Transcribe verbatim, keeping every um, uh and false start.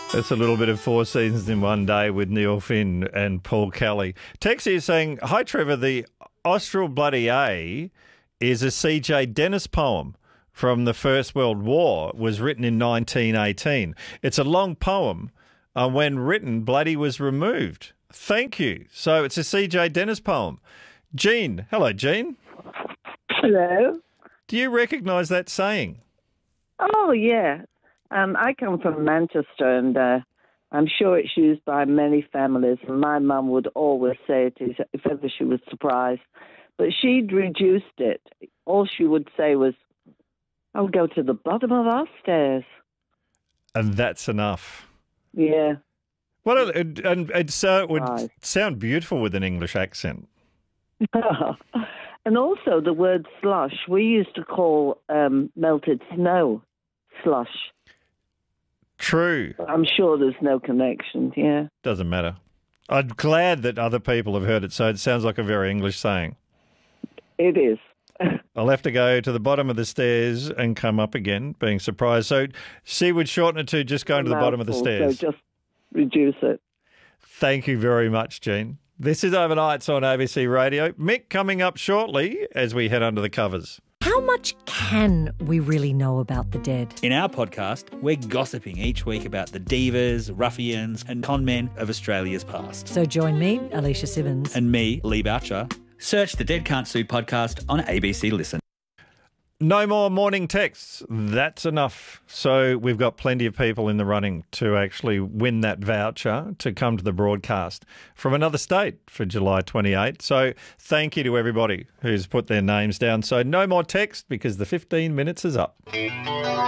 That's a little bit of Four Seasons in One Day with Neil Finn and Paul Kelly. Texie is saying, hi, Trevor, the Austral Bloody A is a C J Dennis poem from the First World War. It was written in nineteen eighteen. It's a long poem. Uh, when written, bloody was removed. Thank you. So it's a C J Dennis poem. Jean. Hello, Jean. Hello. Do you recognise that saying? Oh, yeah. Um, I come from Manchester, and uh, I'm sure it's used by many families. And my mum would always say it if ever she was surprised. But she'd reduced it. All she would say was, I'll go to the bottom of our stairs. And that's enough. Yeah. Well, it, and it, so it would Right. sound beautiful with an English accent. And also the word slush, we used to call um, melted snow slush. True. I'm sure there's no connection, yeah. Doesn't matter. I'm glad that other people have heard it, so it sounds like a very English saying. It is. I'll have to go to the bottom of the stairs and come up again, being surprised. So she would shorten it to just going to the bottom of the stairs. So just reduce it. Thank you very much, Jean. This is Overnights on A B C Radio. Mick coming up shortly as we head under the covers. How much can we really know about the dead? In our podcast, we're gossiping each week about the divas, ruffians and con men of Australia's past. So join me, Alicia Simmons. And me, Lee Boucher. Search the Dead Can't Sue podcast on A B C Listen. No more morning texts. That's enough. So we've got plenty of people in the running to actually win that voucher to come to the broadcast from another state for July twenty-eighth. So thank you to everybody who's put their names down. So no more text because the fifteen minutes is up.